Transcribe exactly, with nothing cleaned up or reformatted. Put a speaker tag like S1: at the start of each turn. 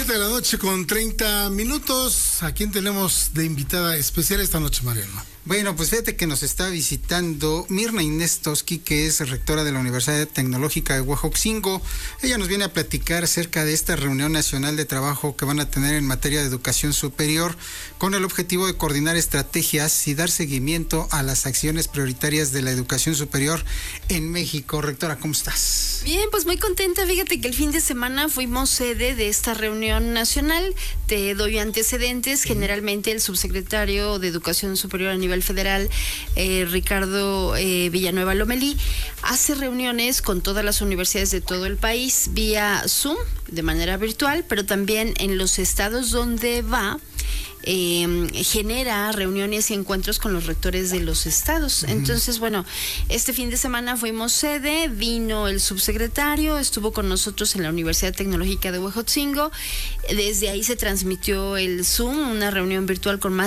S1: siete de la noche con treinta minutos. ¿A quién tenemos de invitada especial esta noche, Mariano?
S2: Bueno, pues fíjate que nos está visitando Mirna Inés Toski, que es rectora de la Universidad Tecnológica de Huejotzingo. Ella nos viene a platicar acerca de esta reunión nacional de trabajo que van a tener en materia de educación superior, con el objetivo de coordinar estrategias y dar seguimiento a las acciones prioritarias de la educación superior en México. Rectora, ¿cómo estás?
S3: Bien, pues muy contenta. Fíjate que el fin de semana fuimos sede de esta reunión nacional. Te doy antecedentes. Generalmente el subsecretario de Educación Superior a nivel federal, eh, Ricardo eh, Villanueva Lomelí, hace reuniones con todas las universidades de todo el país vía Zoom, de manera virtual, pero también en los estados donde va, Eh, genera reuniones y encuentros con los rectores de los estados. Uh-huh. Entonces, bueno, este fin de semana fuimos sede, vino el subsecretario, estuvo con nosotros en la Universidad Tecnológica de Huejotzingo. Desde ahí se transmitió el Zoom, una reunión virtual con más